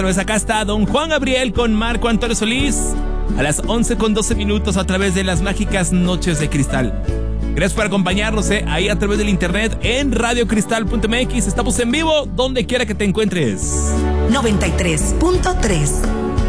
Pues acá está Don Juan Gabriel con Marco Antonio Solís a las 11:12 a través de las mágicas Noches de Cristal. Gracias por acompañarnos ahí a través del internet en radiocristal.mx. Estamos en vivo donde quiera que te encuentres. 93.3